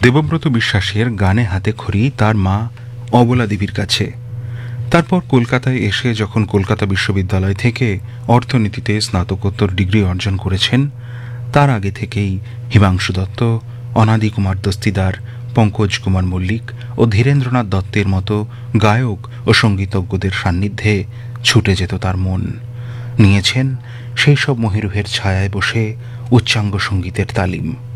দেবব্রত বিশ্বাসের গানে হাতে খড়ি তার মা অবলা দেবীর কাছে। তারপর কলকাতায় এসে যখন কলকাতা বিশ্ববিদ্যালয় থেকে অর্থনীতিতে স্নাতকোত্তর ডিগ্রি অর্জন করেছেন, তার আগে থেকেই হিমাংশু দত্ত, অনাদি কুমার দস্তিদার, পঙ্কজ কুমার মল্লিক ও ধীরেন্দ্রনাথ দত্তের মতো গায়ক ও সঙ্গীতজ্ঞদের সান্নিধ্যে ছুটে যেত তার মন। নিয়েছেন সেই সব মহিরুহের ছায়ায় বসে উচ্চাঙ্গ সঙ্গীতের তালিম।